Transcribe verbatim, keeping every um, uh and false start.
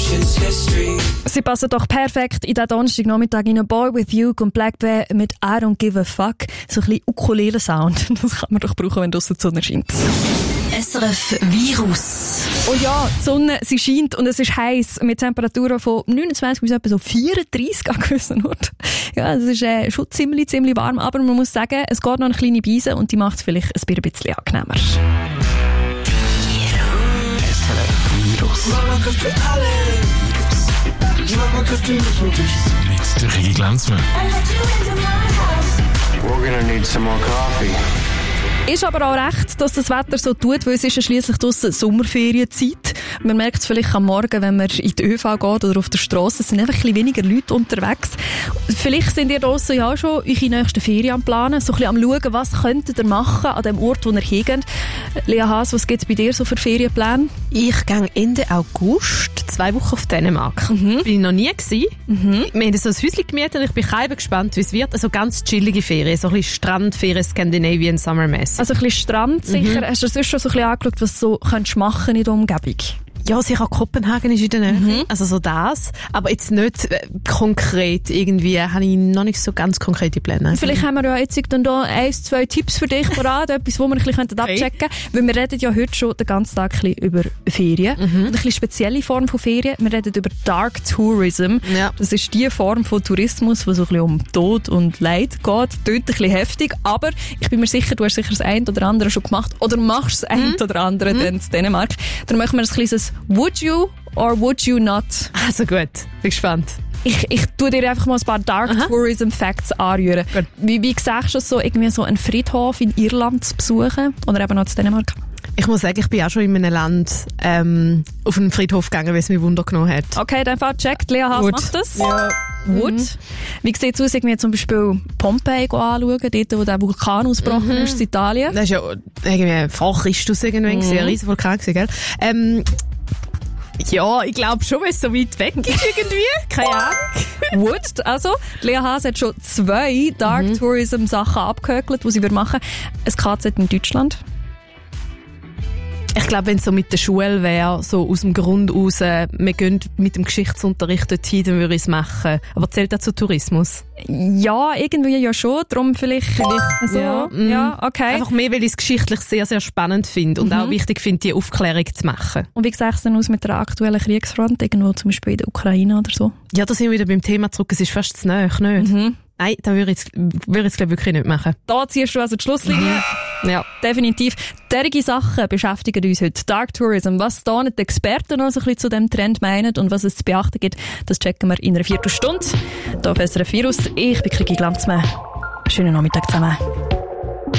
ocean's history. Sie passen doch perfekt in den Donnerstagnachmittag in «Boy with You» und Black Bear mit «I don't give a fuck». So ein bisschen Ukulele-Sound. Das kann man doch brauchen, wenn draussen die Sonne scheint. S R F Virus. Oh ja, die Sonne, sie scheint und es ist heiß mit Temperaturen von neunundzwanzig bis etwa so vierunddreißig an gewissen Orten. Ja, es ist äh, schon ziemlich, ziemlich warm, aber man muss sagen, es geht noch eine kleine Beise und die macht es vielleicht ein bisschen angenehmer. S R F Virus. Mama kocht für alle. Mama kocht für mich und dich. Mit der Regie Glanzmann. We're gonna need some more coffee. Ist aber auch recht, dass das Wetter so tut, weil es ist ja schliesslich draussen Sommerferienzeit. Man merkt es vielleicht am Morgen, wenn man in die ÖV geht oder auf der Strasse, es sind einfach ein bisschen weniger Leute unterwegs. Vielleicht sind ihr draussen ja auch schon eure nächsten Ferien am Planen, so ein bisschen am Schauen, was könntet ihr machen an dem Ort, wo ihr hingeht. Lea Haas, was gibt es bei dir so für Ferienpläne? Ich gehe Ende August zwei Wochen auf Dänemark. Mhm. Bin ich noch nie gewesen. Mhm. Wir haben so ein Häuschen gemietet und ich bin kein gespannt, wie es wird. Also ganz chillige Ferien, so ein bisschen Strandferien, Scandinavian Summer Mess. Also ein bisschen Strand sicher. Mhm. Hast du sonst schon so ein bisschen angeschaut, was du so könntest machen in der Umgebung? Ja, sicher Kopenhagen ist in der Nähe. Mhm. Also so das. Aber jetzt nicht äh, konkret irgendwie, habe ich noch nicht so ganz konkrete Pläne. Vielleicht haben wir ja jetzt dann da ein, zwei Tipps für dich parat, etwas, wo wir ein bisschen abchecken können. Weil wir reden ja heute schon den ganzen Tag ein bisschen über Ferien. Mhm. Und eine bisschen spezielle Form von Ferien. Wir reden über Dark Tourism. Ja. Das ist die Form von Tourismus, wo so ein bisschen um Tod und Leid geht. Tönt ein bisschen heftig, aber ich bin mir sicher, du hast sicher das eine oder andere schon gemacht oder machst das eine mhm. oder andere mhm. dann in Dänemark. Dann machen wir ein kleines Would you or would you not? Also gut, bin gespannt. Ich, ich tue dir einfach mal ein paar Dark Aha. Tourism Facts anrühren. Wie, wie sagst du so, irgendwie so einen Friedhof in Irland zu besuchen? Oder eben noch in Dänemark? Ich muss sagen, ich bin auch schon in einem Land ähm, auf einen Friedhof gegangen, weil es mich Wunder genommen hat. Okay, dann checkt. Lea Haas macht das. Ja. Wood. Mhm. Wie sieht es aus, irgendwie zum Beispiel Pompeii anschauen, dort, wo der Vulkan ausgebrochen mhm. ist, in Italien? Das ist ja irgendwie vor Christus irgendwann, mhm. ein riesen Vulkan gewesen, gell? Ähm, Ja, ich glaube schon, weil es so weit weg ist irgendwie. Keine Ahnung. Wood, also. Lea Haas hat schon zwei Dark mhm. Tourism Sachen abgehökelt, die sie machen. Ein K Z in Deutschland. Ich glaube, wenn es so mit der Schule wäre, so aus dem Grund raus, wir gehen mit dem Geschichtsunterricht dorthin, dann würde ich es machen. Aber zählt das zu Tourismus? Ja, irgendwie ja schon. Darum vielleicht... vielleicht so. Ja, mm. ja, okay. Einfach mehr, weil ich es geschichtlich sehr, sehr spannend finde und mhm. auch wichtig finde, die Aufklärung zu machen. Und wie sieht es denn aus mit der aktuellen Kriegsfront, irgendwo zum Beispiel in der Ukraine oder so? Ja, da sind wir wieder beim Thema zurück. Es ist fast zu nahe, nicht? Mhm. Nein, das würde ich jetzt, würde ich jetzt wirklich nicht machen. Da ziehst du also die Schlusslinie. Ja, definitiv. Derige Sachen beschäftigen uns heute. Dark Tourism. Was da nicht die Experten noch so ein bisschen zu diesem Trend meinen und was es zu beachten gibt, das checken wir in einer Viertelstunde. Hier auf S R F Virus. Ich bin Regie Glanzmann. Schönen Nachmittag zusammen.